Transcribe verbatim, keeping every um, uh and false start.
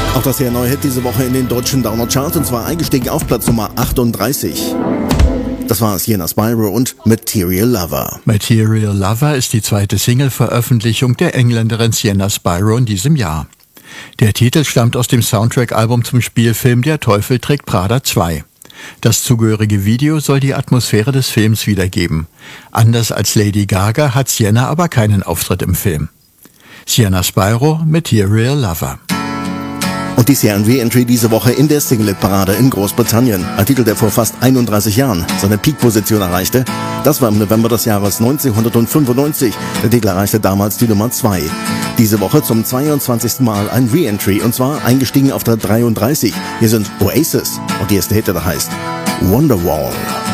Auch das sehr neue Hit diese Woche in den deutschen Downer-Charts, und zwar eingestiegen auf Platz Nummer achtunddreißig. Das war Sienna Spyro und Material Lover. Material Lover ist die zweite Single-Veröffentlichung der Engländerin Sienna Spyro in diesem Jahr. Der Titel stammt aus dem Soundtrack-Album zum Spielfilm Der Teufel trägt Prada zwei. Das zugehörige Video soll die Atmosphäre des Films wiedergeben. Anders als Lady Gaga hat Sienna aber keinen Auftritt im Film. Sienna Spyro, Material Lover. Und dies hier ein Re-Entry diese Woche in der Single-Parade in Großbritannien. Ein Titel, der vor fast einunddreißig Jahren seine Peak-Position erreichte. Das war im November des Jahres neunzehnhundertfünfundneunzig. Der Titel erreichte damals die Nummer zwei. Diese Woche zum zweiundzwanzigsten Mal ein Re-Entry, und zwar eingestiegen auf der dreiunddreißig. Hier sind Oasis und die erste Hit, der heißt Wonderwall.